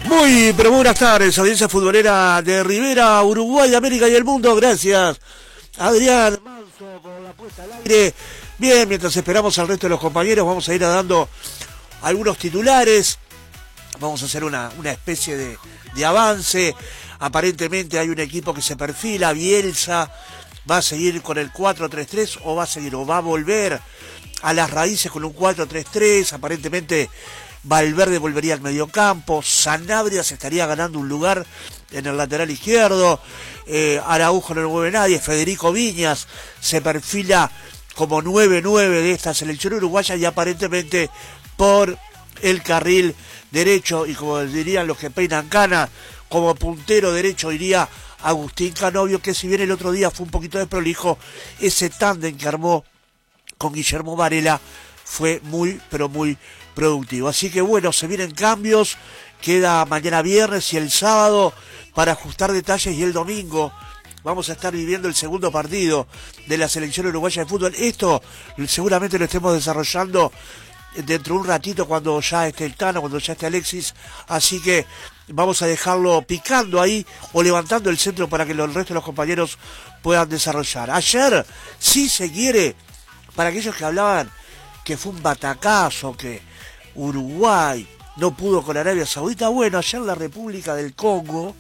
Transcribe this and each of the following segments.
Muy, pero buenas tardes, audiencia futbolera de Rivera, Uruguay, América y el mundo. Gracias, Adrián Manso, por la puesta al aire. Bien, mientras esperamos al resto de los compañeros, vamos a ir dando algunos titulares. Vamos a hacer una especie de avance. Aparentemente hay un equipo que se perfila. Bielsa va a seguir con el 4-3-3 o va a volver a las raíces con un 4-3-3. Aparentemente Valverde volvería al mediocampo, Sanabria se estaría ganando un lugar en el lateral izquierdo, Araujo no lo mueve nadie, Federico Viñas se perfila como 9-9 de esta selección uruguaya y aparentemente por el carril derecho, y como dirían los que peinan cana, como puntero derecho iría Agustín Canovio, que si bien el otro día fue un poquito desprolijo, ese tándem que armó con Guillermo Varela fue muy, pero muy productivo. Así que bueno, se vienen cambios, queda mañana viernes y el sábado para ajustar detalles, y el domingo vamos a estar viviendo el segundo partido de la selección uruguaya de fútbol. Esto seguramente lo estemos desarrollando dentro de un ratito cuando ya esté el Tano, cuando ya esté Alexis, así que vamos a dejarlo picando ahí o levantando el centro para que el resto de los compañeros puedan desarrollar. Ayer, si se quiere, para aquellos que hablaban que fue un batacazo, que Uruguay no pudo con Arabia Saudita, bueno, ayer la República del Congo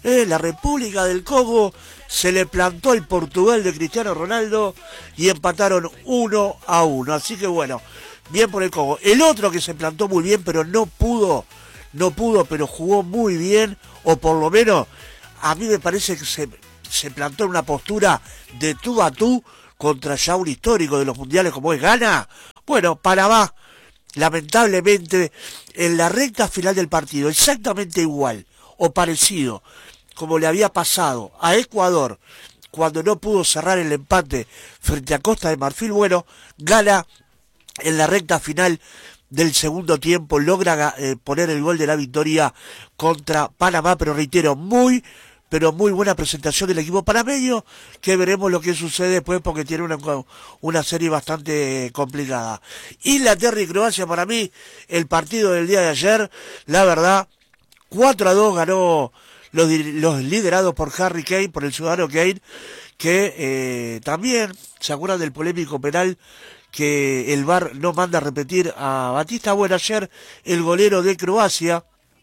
se le plantó al Portugal de Cristiano Ronaldo y empataron 1-1, así que bueno, bien por el Congo. El otro que se plantó muy bien, pero no pudo, pero jugó muy bien, o por lo menos a mí me parece que se plantó en una postura de tú a tú contra ya un histórico de los mundiales como es Ghana. Bueno, Panamá, lamentablemente, en la recta final del partido, exactamente igual o parecido como le había pasado a Ecuador cuando no pudo cerrar el empate frente a Costa de Marfil, bueno, Ghana en la recta final del segundo tiempo logra poner el gol de la victoria contra Panamá, pero reitero, muy buena presentación del equipo panameño, que veremos lo que sucede después porque tiene una serie bastante complicada. Inglaterra y Croacia, para mí, el partido del día de ayer, la verdad, 4-2 ganó los liderados por Harry Kane, por el ciudadano Kane, que también, ¿se acuerdan del polémico penal que el VAR no manda a repetir a Batista? Bueno, ayer el golero de Croacia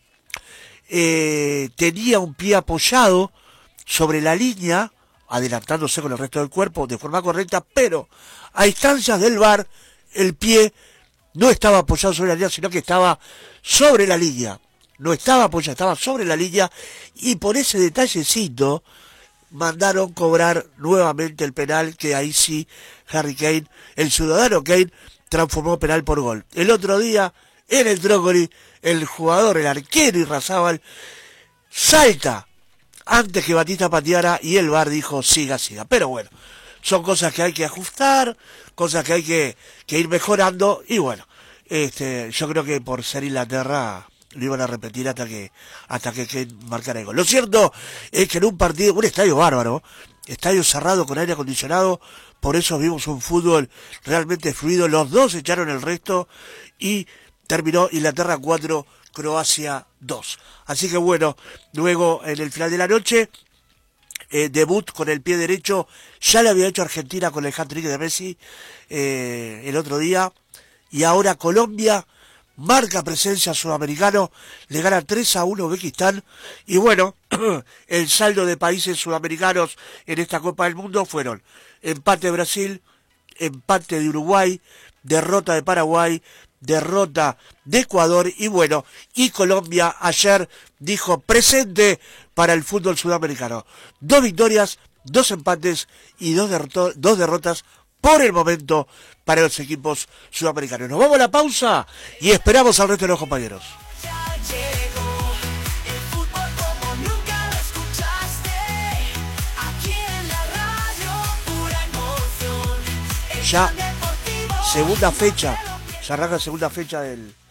tenía un pie apoyado sobre la línea, adelantándose con el resto del cuerpo de forma correcta, pero a instancias del VAR el pie no estaba apoyado sobre la línea, sino que estaba sobre la línea. No estaba apoyado, estaba sobre la línea, y por ese detallecito mandaron cobrar nuevamente el penal, que ahí sí Harry Kane, el ciudadano Kane, transformó penal por gol. El otro día en el Trócoli, el jugador, el arquero Irrazábal, salta antes que Batista pateara y el VAR dijo siga. Pero bueno, son cosas que hay que ajustar, cosas que hay que ir mejorando, y bueno, yo creo que por ser Inglaterra lo iban a repetir hasta que Kane marcara el gol. Lo cierto es que en un partido, un estadio bárbaro, estadio cerrado con aire acondicionado, por eso vimos un fútbol realmente fluido, los dos echaron el resto y terminó Inglaterra 4, Croacia 2. Así que bueno, luego en el final de la noche, debut con el pie derecho, ya lo había hecho Argentina con el hat-trick de Messi el otro día, y ahora Colombia marca presencia sudamericano, le gana 3-1 a Uzbekistán, y bueno, el saldo de países sudamericanos en esta Copa del Mundo fueron empate de Brasil, empate de Uruguay, derrota de Paraguay, derrota de Ecuador, y bueno, y Colombia ayer dijo presente para el fútbol sudamericano. 2 victorias, 2 empates y 2 derrotas por el momento para los equipos sudamericanos. Nos vamos a la pausa y esperamos al resto de los compañeros. Ya segunda fecha, se arranca la segunda fecha del